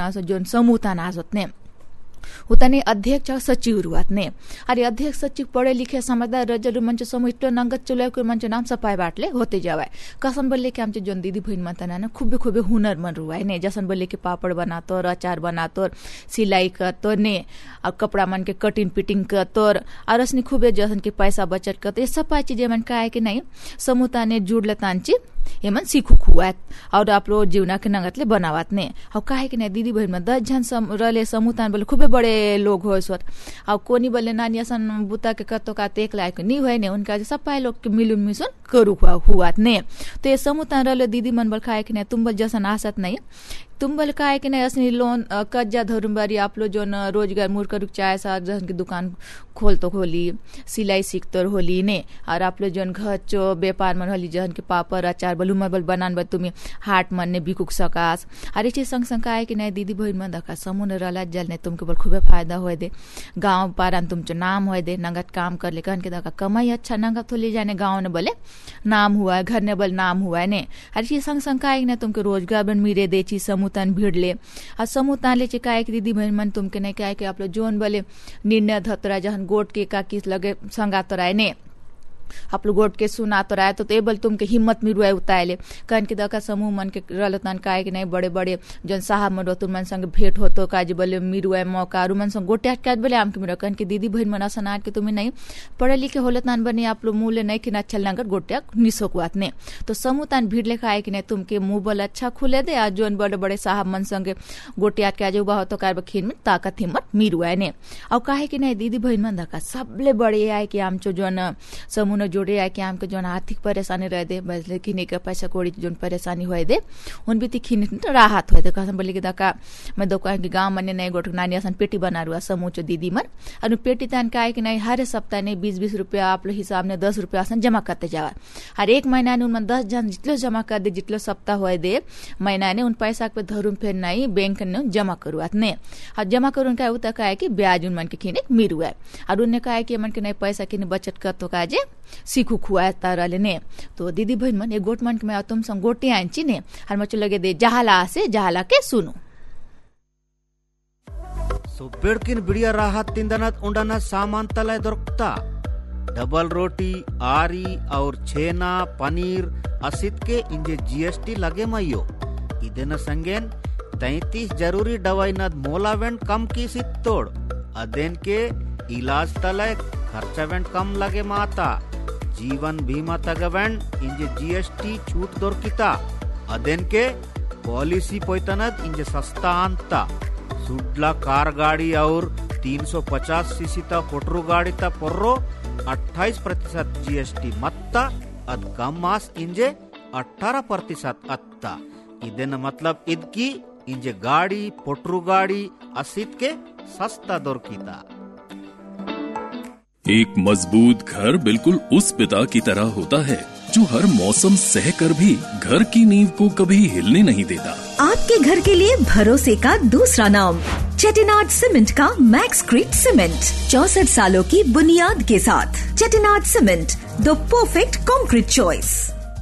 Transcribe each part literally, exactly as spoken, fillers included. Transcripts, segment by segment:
Zone समूह तानाजत ने उतने अध्यक्ष सचिव रुआत ने अरे अध्यक्ष सचिव पढ़े लिखे समझदार रजर मंच समूह इट्लो नंगत चुलाय को मंच नाम सपाय बाटले होते जावाय कसम बोले कि आमचे जोन दीदी बहिन मतना ना खूबे खूबे हुनर मन रुआय ने जसन बोले कि पापड़ बनातो अचार बनातो सिलाई करतो ने और कपड़ा मन के कटिंग फिटिंग करतो और असनी खूबे जसन के पैसा बचत करतो ये सब पाई चीजें मन का है कि नहीं समूह ताने जुड़ले तांची ये मन सीखू खुआत और आप लोग जीवना के नंगतले बनावत ने और काहे कि नहीं दीदी बहन में दस जन सम, रले समूह तान बोले खूबे बड़े लोग हो सोत और कोनी बोले नानी असन बुता के कतो का तेक लायक नहीं हुए ने उनका सब पाए लोग के मिलुन मिसुन करू हुआत ने तो ये समूह तान रले दीदी मन बोल खाए कि नहीं तुम बोल जसन आसत नहीं तुम बोल का है कि नहीं असनी लोन कज्जा धरुम्बारी आप लोग जो न रोजगार मूर्ख रुक चाहे सा जहन की दुकान खोल तो खोली सिलाई सीखतर होली ने और आप लोग जोन घर चो व्यापार मन होली जहन के पापड़ अचार बलू मबल बनान बल तुम्हें हाट मन ने बिकुक सकास अरे चीज संग संग का है कि नहीं दीदी बहन मन दखा समूह ने रला जल ने तुमके बोल खूबे फायदा होए दे गाँव पारान तुम चो नाम होए दे नंगत काम कर ले कहन के दखा कमाई अच्छा नंगत हो ले जाने गाँव ने बोले नाम हुआ है घर ने बोल नाम हुआ है ने अरे चीज संग संग का है कि तुमके रोजगार बन मिरे दे चीज समूह तन भिड़ले और समूह ताले चिकाए कि दीदी बहन मन तुमके नहीं क्या कि आप लोग जोन बोले निर्णय धतरा जहन गोट के का किस लगे संगा तो राय ने आप लोग गोट के सुना तो राय तो एबल तुमके हिम्मत में रुआ उतायले कहन के दका समूह मन के रलतन काहे कि नहीं बड़े बड़े जन साहब मन तुम मन संग भेंट होतो काज बोले मिरुआ मौका रुमन संग गोटे काज बोले आम के मिरो कहन के दीदी बहन मन असना के तुम्हें नहीं पढ़े लिखे होलतन बने आप लोग मूल्य नहीं कि अच्छा लंगर गोटे निसोकुआत ने तो समूह तान भीड़ ले खाए कि नहीं तुमके मुंह बोल अच्छा खुले दे आज जोन बड़े बड़े साहब मन संग गोटे आट के आज उबा होतो कार खीन में ताकत हिम्मत मिरुआ ने और काहे कि नहीं दीदी बहन मन दका सबले बड़े आए कि आम चो जोन समूह जोड़े आए कि हमके जोन आर्थिक परेशानी रह दे बदले किने के पैसा कोड़ी जोन परेशानी होए दे उन भी खिन राहत होए दे कसम बोले कि दका मैं दुकान के गांव मने नहीं गोट नानी असन पेटी बना रुआ समूह चो दीदी मन और पेटी तान का है कि नहीं हर सप्ताह ने बीस बीस रुपया आप लोग हिसाब ने दस रुपया असन जमा करते जावा हर एक महीना ने उन दस जन जितलो जमा कर दे जितलो सप्ताह होए दे महीना ने उन पैसा पे धरुम फिर नहीं बैंक ने जमा करुआत ने और जमा करून का उता का है कि ब्याज उन मन के खिने मिरुआ और उन्हें कहा है कि मन के नहीं पैसा किने बचत कर तो काजे सीखू खुआ तारले ने तो दीदी बहन मन एक गोट मन के मैं तुम संग गोटे आंची ने हर मचो लगे दे जहाला से जहाला के सुनो सुबेड़किन बिड़िया राहत तिंदनत उंडना सामान तलाय दొరుకుతా डबल रोटी आरी और छेना पनीर असित के इंजे जीएसटी लगे मयो इदेन संगेन तैंतीस जरूरी दवाई नद मोलावेंट कम की सित तोड़ अदेन के इलाज तलाय खर्चावेंट कम लगे माता जीवन बीमा तगवेंट इंजे जीएसटी छूट दొరుకుతా अदेन के पॉलिसी पोइतनद इंजे सस्ता अंता सुडला कार गाड़ी और तीन सौ पचास सीसी ता पोटरू गाड़ी ता पोर्रो अट्ठाईस प्रतिशत जीएसटी मत्ता अद कम मास इंजे अठारह प्रतिशत अत्ता इदेन मतलब इदकी इंजे गाड़ी पोटरू गाड़ी असित के सस्ता दొరుకుతా एक मजबूत घर बिल्कुल उस पिता की तरह होता है जो हर मौसम सहकर भी घर की नींव को कभी हिलने नहीं देता। आपके घर के लिए भरोसे का दूसरा नाम चेटिनाड सीमेंट का मैक्सक्रीट सीमेंट चौसठ सालों की बुनियाद के साथ Chettinad cement the perfect concrete choice.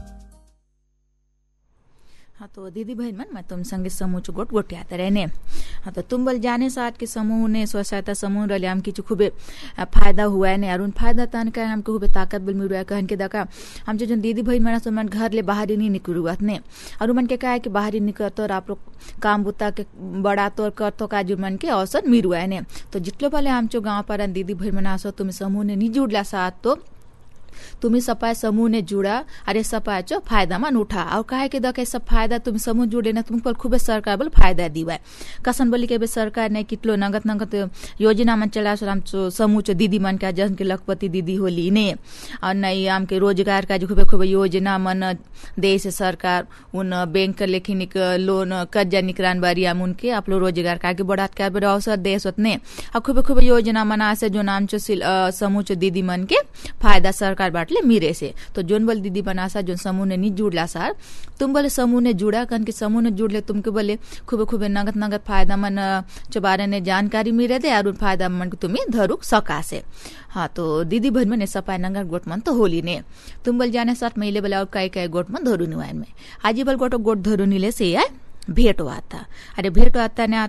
हाँ तो दीदी बहन मन मैं तुम संगे समूह चो गोट गोटे आते रहने हाँ तो तुम बल जाने साथ के समूह ने स्व सहायता समूह रले हम की खूबे फायदा हुआ है ने और उन फायदा तान का हमको खूबे ताकत बल मिल कहन के दका हम जो दीदी बहन मना सो मन घर ले बाहर ही नहीं निकलुआत ने और मन के कहा है कि बाहर ही निकल तो आप लोग काम बुता के बड़ा तो कर तो का जो मन के अवसर मिरुआ ने तो जितलो पहले हम चो गाँव पर दीदी बहन मना सो तुम समूह ने नहीं जुड़ला साथ तो तुम्ही सपाय समूह ने जुड़ा अरे सपाय चो फायदा मन उठा और कहे के दके सब फायदा तुम समूह जुड़े ना तुम पर खूबे सरकार बोल फायदा दीवा कसन बोली के सरकार ने कितलो नगत नगत योजना मन चला हम समूह चो दीदी मन का जन के लखपति दीदी होली ने और नहीं आम के रोजगार का जो खूबे खूबे योजना मन दे से सरकार उन बैंक लेखिन लोन कर्जा निकरान बारी आम उनके आप लोग रोजगार का आगे बढ़ात का बड़े अवसर दे सोतने और खूबे खूबे योजना मना से जो नाम चो समूह चो दीदी मन के फायदा सरकार बाटले मीरे से तो जोन बल दीदी बनासा जो समूह ने नहीं जुड़ला सार तुम बोले समूह ने जुड़ा कन के समूह ने जुड़ले तुमके बोले खूबे खूबे नगद नगद फायदा मन चबारे ने जानकारी मिले दे और फायदा मन तुम्हें धरुक सका से हाँ तो दीदी बहन में सपाय नंगर गोट मन तो होली ने तुम बोल जाने साथ महिले बोले और कई कई गोट मन धरू निवान में आज बल गोटो गोट धरू नीले से भेंट आता अरे भेंट आता ने